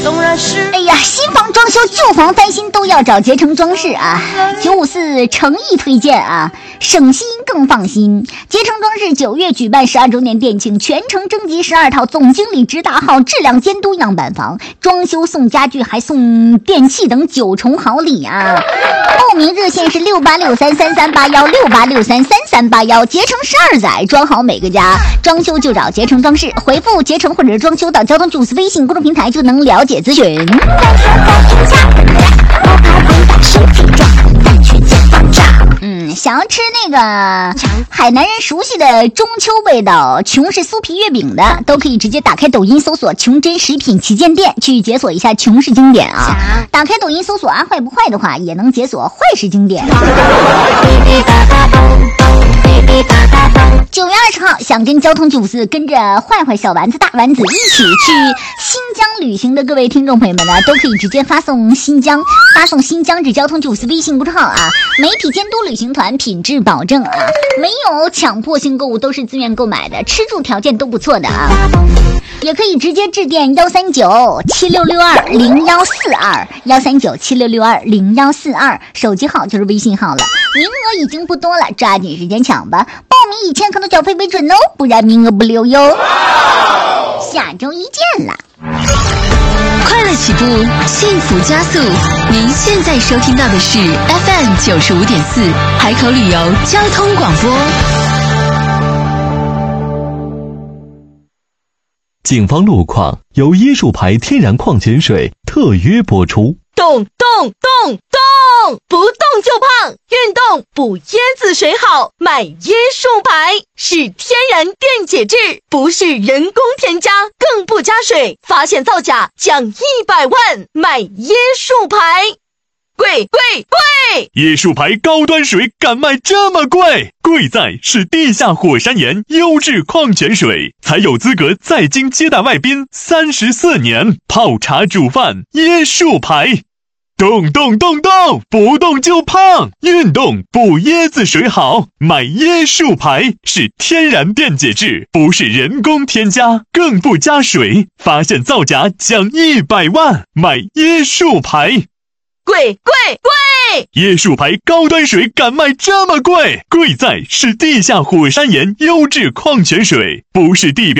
哎呀，新房装修、旧房翻新都要找捷成装饰啊！954诚意推荐啊，省心更放心。捷成装饰9月举办12周年店庆，全程征集12套总经理直达号质量监督样板房，装修送家具还送电器等9重好礼啊！报名热线是68633381，68633381，捷成12载，装好每个家。装修就找捷成装饰，回复捷成或者装修到交通954微信公众平台就能了解咨询。想要吃那个海南人熟悉的中秋味道琼氏酥皮月饼的，都可以直接打开抖音搜索琼珍食品旗舰店去解锁一下琼氏经典啊。打开抖音搜索啊坏不坏的话，也能解锁坏事经典。9月20号，想跟交通954跟着坏坏小丸子大丸子一起去新疆旅行的各位听众朋友们呢，都可以直接发送新疆至交通954微信公众号啊，媒体监督旅行团，品质保证啊，没有强迫性购物，都是自愿购买的，吃住条件都不错的啊。也可以直接致电13976620142，13976620142，手机号就是微信号了。名额已经不多了，抓紧时间抢吧！报名以前可能缴费为准哦，不然名额不留哟。下周一见啦！ 快乐起步，幸福加速。您现在收听到的是 FM 95.4海口旅游交通广播。 警方路况由椰树牌天然矿泉水特约播出。 动，不动就胖，运动补椰子水好，买椰树牌是天然电解质，不是人工添加，更不加水，发现造假奖100万，买椰树牌。贵！ 椰树牌高端水敢卖这么贵？贵在是地下火山岩优质矿泉水，才有资格在京接待外宾34年，泡茶煮饭椰树牌。动，不动就胖，运动补椰子水好，买椰树牌是天然电解质，不是人工添加，更不加水，发现造假奖100万，买椰树牌。 贵！ 椰树牌高端水敢卖这么贵？贵在是地下火山岩优质矿泉水，不是地表